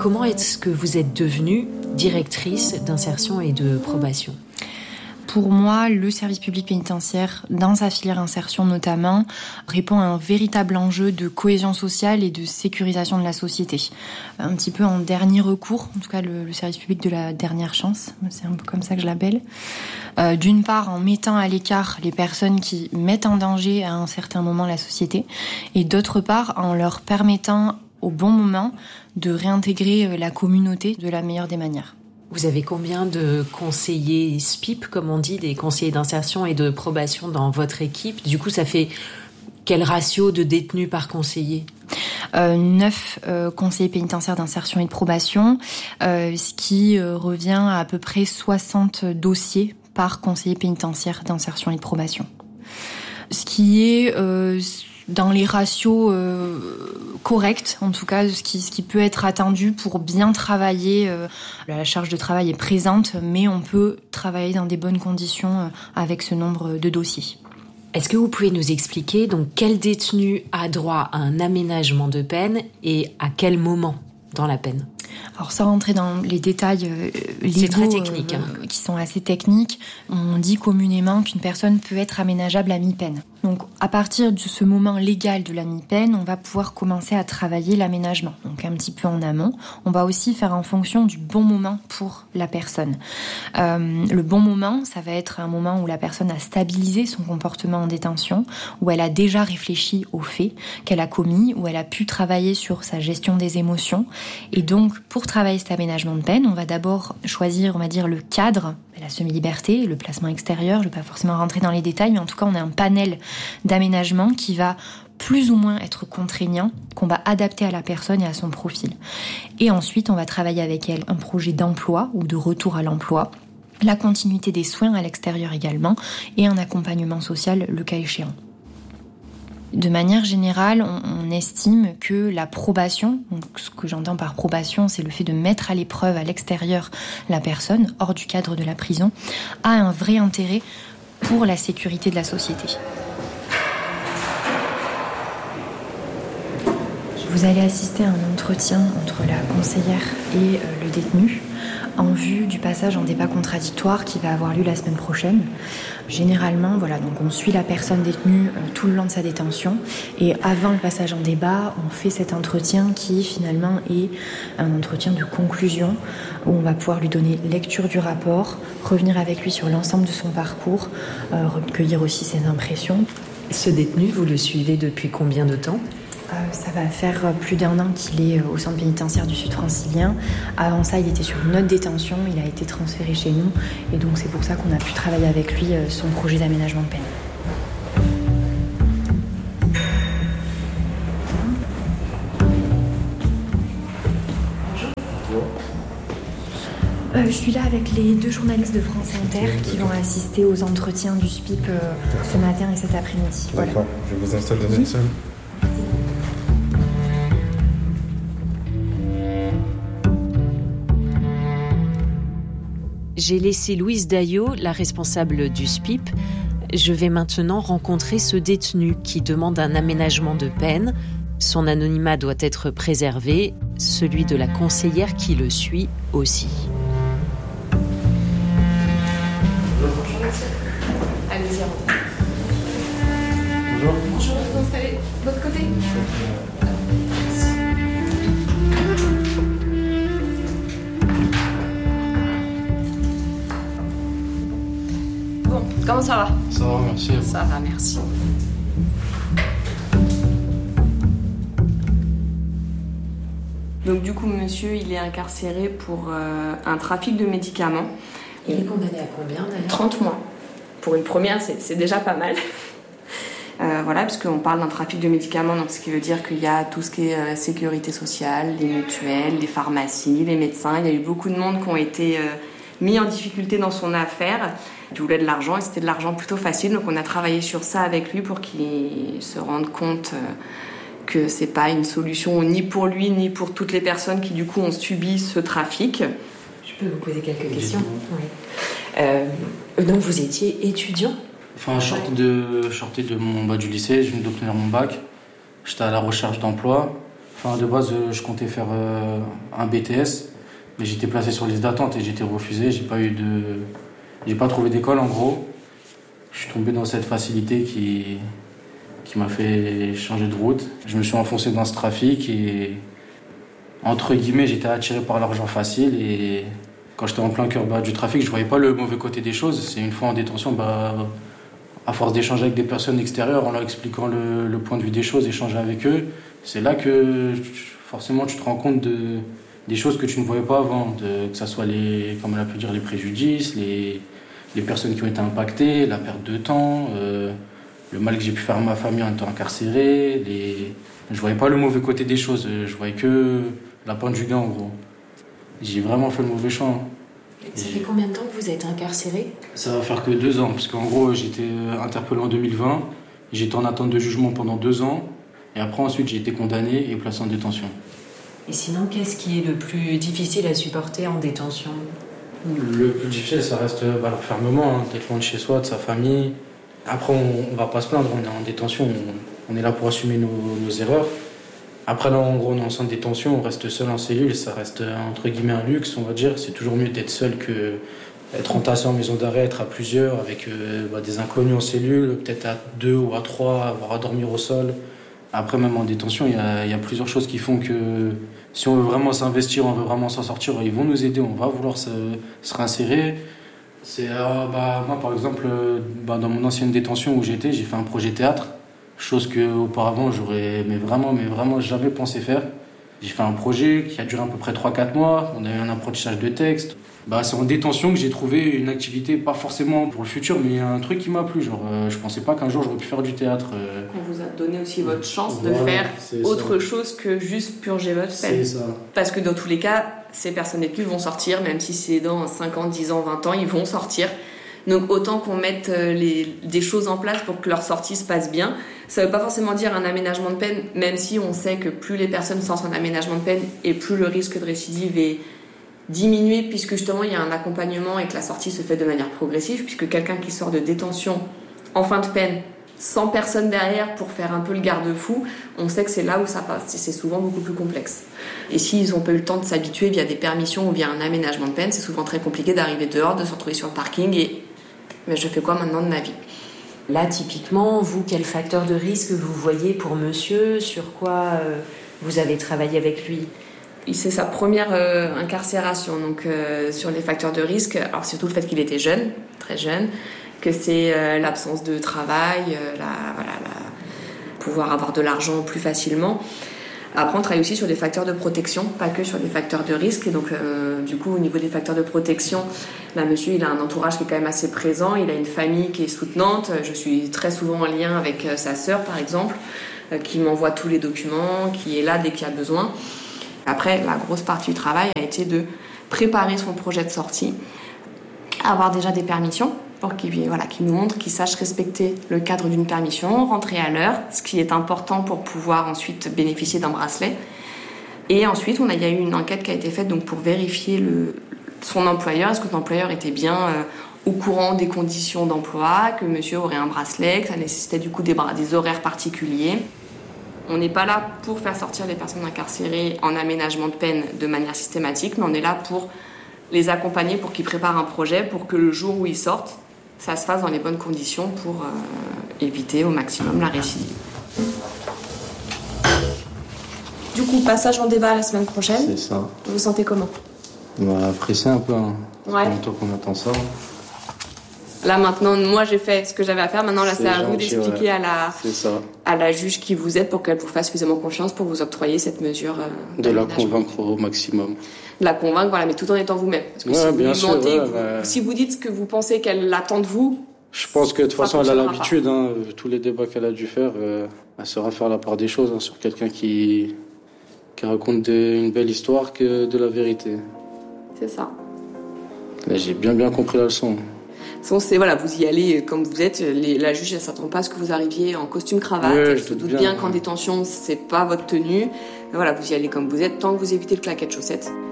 Comment est-ce que vous êtes devenue directrice d'insertion et de probation ? Pour moi, le service public pénitentiaire, dans sa filière insertion notamment, répond à un véritable enjeu de cohésion sociale et de sécurisation de la société. Un petit peu en dernier recours, en tout cas le service public de la dernière chance, c'est un peu comme ça que je l'appelle. D'une part, en mettant à l'écart les personnes qui mettent en danger à un certain moment la société, et d'autre part, en leur permettant au bon moment de réintégrer la communauté de la meilleure des manières. Vous avez combien de conseillers SPIP, comme on dit, des conseillers d'insertion et de probation dans votre équipe ? Du coup, ça fait quel ratio de détenus par conseiller ? 9 conseillers pénitentiaires d'insertion et de probation, ce qui revient à peu près 60 dossiers par conseiller pénitentiaire d'insertion et de probation. Ce qui est dans les ratios corrects, en tout cas ce qui peut être attendu pour bien travailler. La charge de travail est présente, mais on peut travailler dans des bonnes conditions avec ce nombre de dossiers. Est-ce que vous pouvez nous expliquer donc quel détenu a droit à un aménagement de peine et à quel moment dans la peine ? Alors sans rentrer dans les détails légaux, c'est très technique, qui sont assez techniques, on dit communément qu'une personne peut être aménageable à mi-peine. Donc à partir de ce moment légal de la mi-peine, on va pouvoir commencer à travailler l'aménagement. Donc un petit peu en amont. On va aussi faire en fonction du bon moment pour la personne. Le bon moment, ça va être un moment où la personne a stabilisé son comportement en détention, où elle a déjà réfléchi aux faits qu'elle a commis, où elle a pu travailler sur sa gestion des émotions. Et donc pour travailler cet aménagement de peine, on va d'abord choisir, on va dire, le cadre, la semi-liberté, le placement extérieur. Je ne vais pas forcément rentrer dans les détails, mais en tout cas, on a un panel d'aménagement qui va plus ou moins être contraignant, qu'on va adapter à la personne et à son profil. Et ensuite, on va travailler avec elle un projet d'emploi ou de retour à l'emploi, la continuité des soins à l'extérieur également, et un accompagnement social le cas échéant. De manière générale, on estime que la probation, donc ce que j'entends par probation, c'est le fait de mettre à l'épreuve à l'extérieur la personne, hors du cadre de la prison, a un vrai intérêt pour la sécurité de la société. Vous allez assister à un entretien entre la conseillère et le détenu en vue du passage en débat contradictoire qui va avoir lieu la semaine prochaine. Généralement, donc on suit la personne détenue tout le long de sa détention et avant le passage en débat, on fait cet entretien qui finalement est un entretien de conclusion où on va pouvoir lui donner lecture du rapport, revenir avec lui sur l'ensemble de son parcours, recueillir aussi ses impressions. Ce détenu, vous le suivez depuis combien de temps ? Ça va faire plus d'1 an qu'il est au centre pénitentiaire du Sud francilien. Avant ça, il était sur une autre détention, il a été transféré chez nous et donc c'est pour ça qu'on a pu travailler avec lui son projet d'aménagement de peine. Je suis là avec les 2 journalistes de France Inter qui vont assister aux entretiens du SPIP ce matin et cet après-midi. D'accord, voilà. Je vous installe dans une salle. J'ai laissé Louise Daillot, la responsable du SPIP. Je vais maintenant rencontrer ce détenu qui demande un aménagement de peine. Son anonymat doit être préservé, celui de la conseillère qui le suit aussi. Allez-y, rentrez. Bonjour. Bonjour, vous vous installez de l'autre côté. Bon, comment ça va ? Ça va, merci. Ça va, merci. Donc du coup, monsieur, il est incarcéré pour un trafic de médicaments. Il est condamné à combien d'ailleurs ? 30 mois. Pour une première, c'est déjà pas mal. Voilà, puisqu'on parle d'un trafic de médicaments, donc ce qui veut dire qu'il y a tout ce qui est sécurité sociale, les mutuelles, les pharmacies, les médecins. Il y a eu beaucoup de monde qui ont été mis en difficulté dans son affaire. Il voulait de l'argent et c'était de l'argent plutôt facile. Donc on a travaillé sur ça avec lui pour qu'il se rende compte que c'est pas une solution ni pour lui ni pour toutes les personnes qui du coup ont subi ce trafic. Je peux vous poser quelques questions ? Oui. Donc vous étiez étudiant ? Enfin, je sortais du lycée, je venais d'obtenir mon bac. J'étais à la recherche d'emploi. Enfin, de base, je comptais faire un BTS, mais j'étais placé sur liste d'attente et j'ai été refusé. J'ai pas trouvé d'école en gros. Je suis tombé dans cette facilité qui m'a fait changer de route. Je me suis enfoncé dans ce trafic et entre guillemets, j'étais attiré par l'argent facile et quand j'étais en plein cœur du trafic, je voyais pas le mauvais côté des choses. C'est une fois en détention, à force d'échanger avec des personnes extérieures, en leur expliquant le point de vue des choses, échanger avec eux, c'est là que forcément tu te rends compte des choses que tu ne voyais pas avant, que ce soit comme on a pu dire, les préjudices, les personnes qui ont été impactées, la perte de temps, le mal que j'ai pu faire à ma famille en étant incarcéré. Je voyais pas le mauvais côté des choses, je voyais que la pointe du gain en gros. J'ai vraiment fait le mauvais choix. Ça fait combien de temps que vous êtes incarcéré ? Ça va faire que 2 ans, parce qu'en gros j'étais interpellé en 2020, j'étais en attente de jugement pendant 2 ans, et après ensuite j'ai été condamné et placé en détention. Et sinon, qu'est-ce qui est le plus difficile à supporter en détention ? Le plus difficile, ça reste l'enfermement, d'être loin de chez soi, de sa famille. Après, on va pas se plaindre, on est en détention, on est là pour assumer nos erreurs. Après, là, en gros, on est en centre de détention, on reste seul en cellule, ça reste entre guillemets un luxe, on va dire. C'est toujours mieux d'être seul que être entassé en maison d'arrêt, être à plusieurs, avec des inconnus en cellule, peut-être à 2 ou à 3, avoir à dormir au sol. Après, même en détention, il y a plusieurs choses qui font que si on veut vraiment s'investir, on veut vraiment s'en sortir, ils vont nous aider, on va vouloir se réinsérer. Moi, par exemple, dans mon ancienne détention où j'étais, j'ai fait un projet théâtre, chose qu'auparavant, j'aurais vraiment jamais pensé faire. J'ai fait un projet qui a duré à peu près 3-4 mois, on a eu un apprentissage de texte. C'est en détention que j'ai trouvé une activité, pas forcément pour le futur, mais un truc qui m'a plu. Je pensais pas qu'un jour j'aurais pu faire du théâtre. On vous a donné aussi votre chance de faire autre chose que juste purger votre peine. C'est ça. Parce que dans tous les cas, ces personnes détenues vont sortir, même si c'est dans 5 ans, 10 ans, 20 ans, ils vont sortir. Donc autant qu'on mette des choses en place pour que leur sortie se passe bien. Ça ne veut pas forcément dire un aménagement de peine, même si on sait que plus les personnes sortent en aménagement de peine et plus le risque de récidive est diminué, puisque justement il y a un accompagnement et que la sortie se fait de manière progressive, puisque quelqu'un qui sort de détention en fin de peine, sans personne derrière pour faire un peu le garde-fou, on sait que c'est là où ça passe, c'est souvent beaucoup plus complexe. Et s'ils n'ont pas eu le temps de s'habituer via des permissions ou via un aménagement de peine, c'est souvent très compliqué d'arriver dehors, de se retrouver sur le parking et mais je fais quoi maintenant de ma vie ? Là, typiquement, vous, quel facteur de risque vous voyez pour monsieur ? Sur quoi vous avez travaillé avec lui ? C'est sa première incarcération, donc sur les facteurs de risque, alors surtout le fait qu'il était jeune, très jeune, que c'est l'absence de travail, pouvoir avoir de l'argent plus facilement. Après, on travaille aussi sur les facteurs de protection, pas que sur les facteurs de risque. Et donc, du coup, au niveau des facteurs de protection, là, monsieur, il a un entourage qui est quand même assez présent. Il a une famille qui est soutenante. Je suis très souvent en lien avec sa sœur, par exemple, qui m'envoie tous les documents, qui est là dès qu'il y a besoin. Après, la grosse partie du travail a été de préparer son projet de sortie, avoir déjà des permissions, pour qu'il nous montre qu'il sache respecter le cadre d'une permission, rentrer à l'heure, ce qui est important pour pouvoir ensuite bénéficier d'un bracelet. Et ensuite, il y a eu une enquête qui a été faite donc, pour vérifier son employeur, est-ce que l'employeur était bien au courant des conditions d'emploi, que monsieur aurait un bracelet, que ça nécessitait du coup des horaires particuliers. On n'est pas là pour faire sortir les personnes incarcérées en aménagement de peine de manière systématique, mais on est là pour les accompagner, pour qu'ils préparent un projet, pour que le jour où ils sortent, ça se fasse dans les bonnes conditions pour éviter au maximum la récidive. Du coup, passage en débat la semaine prochaine. C'est ça. Vous vous sentez comment ? Pressé un peu, hein. Ça fait longtemps qu'on attend ça. Là maintenant, moi j'ai fait ce que j'avais à faire. Maintenant là, c'est à vous d'expliquer à la juge qui vous êtes pour qu'elle vous fasse suffisamment confiance pour vous octroyer cette mesure. De la convaincre au maximum. De la convaincre, voilà, mais tout en étant vous-même. Parce que si vous dites ce que vous pensez qu'elle attend de vous. Je pense que de toute façon, elle a l'habitude. Tous les débats qu'elle a dû faire, elle saura faire la part des choses sur quelqu'un qui raconte une belle histoire que de la vérité. C'est ça. Là, j'ai bien compris la leçon. Vous y allez comme vous êtes. La juge, elle s'attend pas à ce que vous arriviez en costume cravate. Ouais, elle se doute bien qu'en détention, c'est pas votre tenue. Voilà, vous y allez comme vous êtes, tant que vous évitez le claquet de chaussettes.